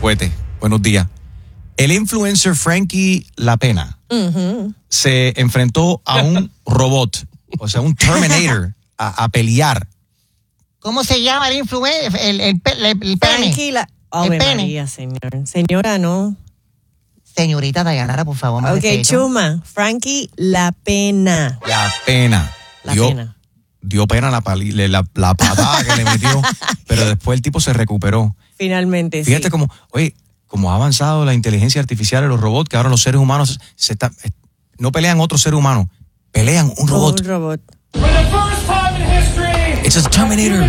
Fuete, buenos días. El influencer Frankie La Pena se enfrentó a un robot, o sea, un Terminator, a pelear. ¿Cómo se llama el influencer? El pene. Tranquila. El pene. María, señor. Señora, no. Señorita Dayanara, por favor. Ok, Chuma. Frankie La Pena. La Pena. La Pena. Dio pena la patada que le metió, pero después el tipo se recuperó. Finalmente, Fíjate cómo ha avanzado la inteligencia artificial de los robots, que ahora los seres humanos no pelean otro ser humano, pelean un robot. Un robot. It's a Terminator.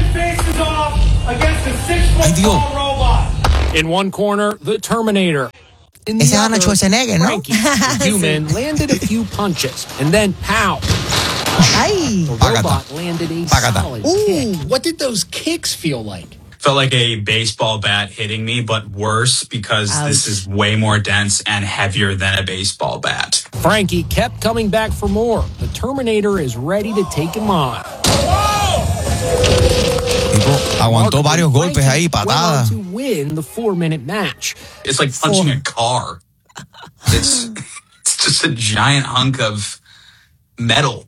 Ay, Dios. In one corner, the Terminator. In Ese the es Arnold other, Schwarzenegger, ¿no? Frankie, the human, landed a few punches, and then pow! Ay. The robot landed a solid kick. What did those kicks feel like? Felt like a baseball bat hitting me, but worse because this is way more dense and heavier than a baseball bat. Frankie kept coming back for more. The Terminator is ready to take him on. Tipo, aguantó varios golpes ahí, patadas. To win the 4-minute match. It's like punching a car. It's just a giant hunk of metal.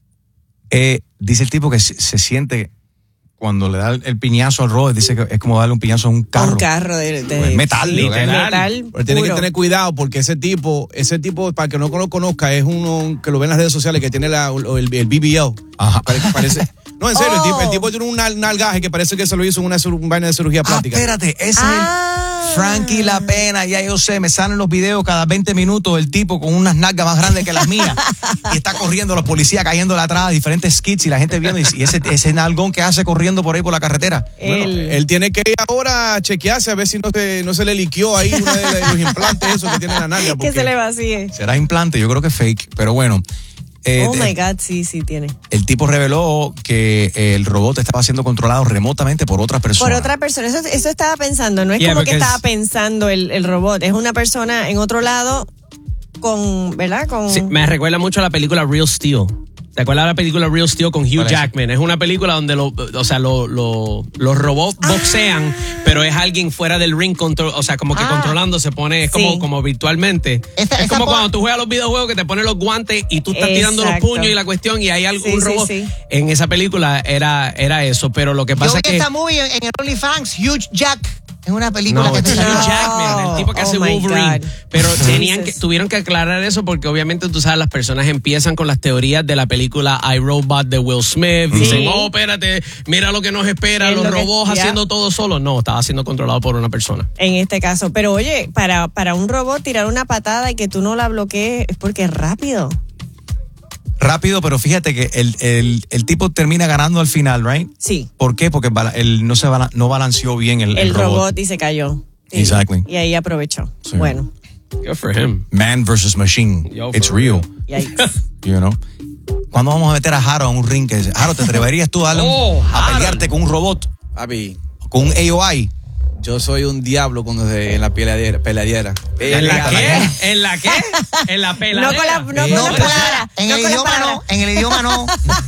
Dice el tipo que se siente cuando le da el piñazo al robot, dice que es como darle un piñazo a un carro. Un carro de metal, metal. Pero tiene que tener cuidado porque ese tipo, para que no lo conozca, es uno que lo ve en las redes sociales que tiene el BBL. Ajá. Parece. No, en serio, el tipo tiene un algaje que parece que se lo hizo en un vaina de cirugía plástica. Espérate, ese es el Frankie La Pena, ya yo sé, me salen los videos cada 20 minutos el tipo con unas nalgas más grandes que las mías y está corriendo, los policías cayéndole atrás, diferentes skits y la gente viendo y ese nalgón que hace corriendo por ahí por la carretera. Bueno, él tiene que ir ahora a chequearse a ver si no se le liqueó ahí uno de los implantes esos que tiene en la nalga. Que se le vacíe. Será implante, yo creo que es fake, pero bueno. Oh my God, sí tiene. El tipo reveló que el robot estaba siendo controlado remotamente por otra persona. Por otra persona, eso estaba pensando, no es como que estaba pensando el robot, es una persona en otro lado ¿verdad? Sí, me recuerda mucho a la película Real Steel. ¿Te acuerdas de la película Real Steel con Hugh Jackman? Es una película donde los robots boxean, pero es alguien fuera del ring, como que controlando se pone, es como virtualmente. Es como cuando tú juegas los videojuegos que te ponen los guantes y tú estás tirando los puños y la cuestión y hay un robot. Sí. En esa película era eso, pero lo que pasa es que... Yo vi esta movie en el OnlyFans, Hugh Jack. Es una película que te salió. Hugh Jackman, el tipo que hace Wolverine. God. Pero tuvieron que aclarar eso porque obviamente tú sabes, las personas empiezan con las teorías de la película I, Robot de Will Smith. Dicen, espérate, mira lo que nos espera, los robots haciendo todo solo. No, estaba siendo controlado por una persona. En este caso. Pero oye, para un robot tirar una patada y que tú no la bloquees es porque es rápido. Rápido, pero fíjate que el tipo termina ganando al final, ¿right? Sí. ¿Por qué? Porque él no balanceó bien el robot y se cayó. Sí. Exactly. Y ahí aprovechó. Sí. Bueno. Good for him. Man versus machine. It's real. Yikes. You know? ¿Cuándo vamos a meter a Jaro a un ring? Jaro, ¿te atreverías tú a pelearte con un robot? Papi. Con un AOI. Yo soy un diablo en la peleadera. ¿En la qué? ¿En la qué? En la peladera. No con la palabra. En el idioma no. En el idioma no.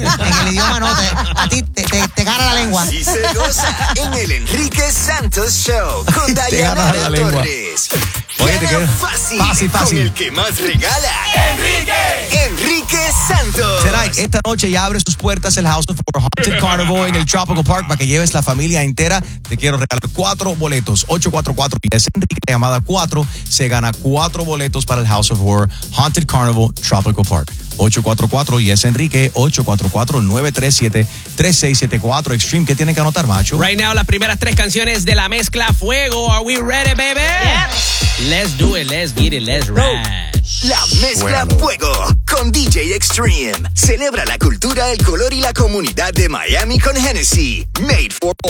A ti te gana la lengua. Así se goza en el Enrique Santos Show con Dayanara Torres. Oye, te quedas fácil. Con el que más regala. Enrique Santos. Tonight, esta noche ya abre sus puertas el House of Horror Haunted Carnival en el Tropical Park para que lleves la familia entera. Te quiero regalar 4 boletos. 844 y es Enrique, llamada 4. Se gana 4 boletos para el House of Horror Haunted Carnival Tropical Park. 844 y es Enrique. 844-937-3674. Extreme, ¿qué tienen que anotar, macho? Right now, las primeras 3 canciones de la mezcla Fuego. Are we ready, baby? Yeah. Let's do it, let's get it, let's ride. La mezcla Fuego con DJ Extreme. Celebra la cultura, el color y la comunidad de Miami con Hennessy. Made for all.